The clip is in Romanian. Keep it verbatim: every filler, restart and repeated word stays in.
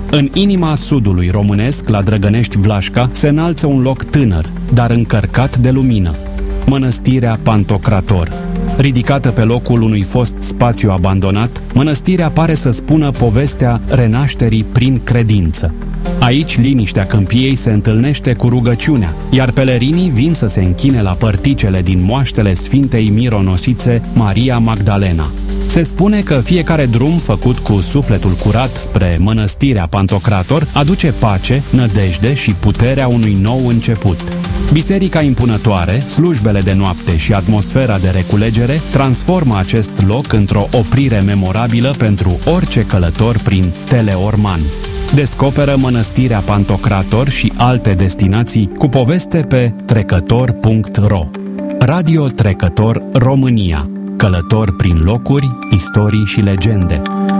În inima sudului românesc, la Drăgănești Vlașca, se înalță un loc tânăr, dar încărcat de lumină. Mănăstirea Pantocrator. Ridicată pe locul unui fost spațiu abandonat, mănăstirea pare să spună povestea renașterii prin credință. Aici liniștea câmpiei se întâlnește cu rugăciunea, iar pelerinii vin să se închine la părticele din moaștele Sfintei Mironosițe Maria Magdalena. Se spune că fiecare drum făcut cu sufletul curat spre mănăstirea Pantocrator aduce pace, nădejde și puterea unui nou început. Biserica impunătoare, slujbele de noapte și atmosfera de reculegere transformă acest loc într-o oprire memorabilă pentru orice călător prin Teleorman. Descoperă Mănăstirea Pantocrator și alte destinații cu poveste pe trecător punct ro. Radio Trecător România. Călător prin locuri, istorii și legende.